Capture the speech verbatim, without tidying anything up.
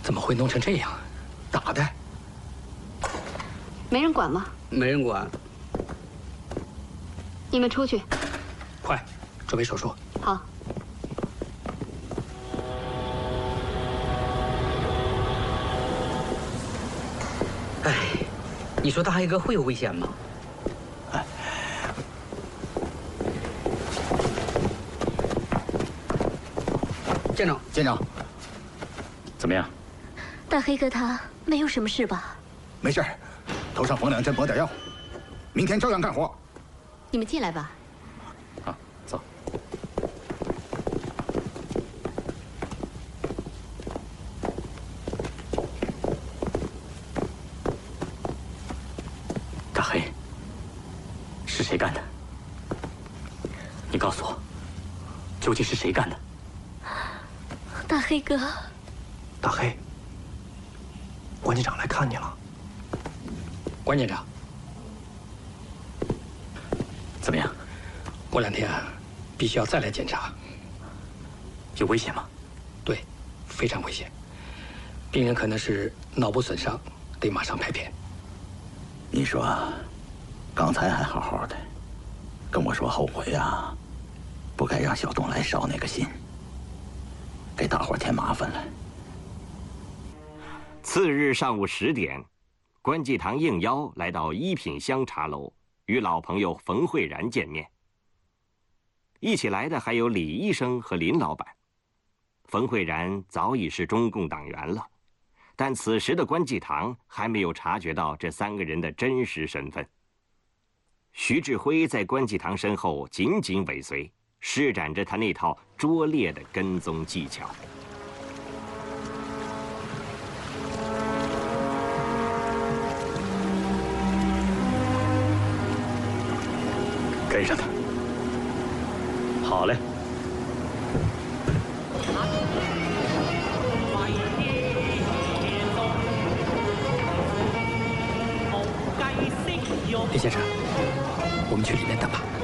怎么会弄成这样？打的？ 没人管吗？ 没人管。 你们出去。 快，准备手术。 好。 哎，你说大黑哥会有危险吗？哎，舰长， 舰长，怎么样？ 大黑哥他没有什么事吧？ 没事，头上缝两针，抹点药，明天照样干活。 你们进来吧。 好，走。 大黑，是谁干的？你告诉我，究竟是谁干的？ 大黑哥。 大黑，关舰长来看你了。关舰长， 怎么样？ 过两天必须要再来检查。 有危险吗？ 对，非常危险。病人可能是脑部损伤，得马上拍片。 你说，刚才还好好的，跟我说后悔啊，不该让小东来捎那个信，给大伙添麻烦了。 次日上午十点，关继堂应邀来到一品香茶楼，与老朋友冯慧然见面。一起来的还有李医生和林老板。冯慧然早已是中共党员了，但此时的关继堂还没有察觉到这三个人的真实身份。徐志辉在关继堂身后紧紧尾随，施展着他那套拙劣的跟踪技巧。 跟上他。好嘞。 李先生，我们去里面等吧。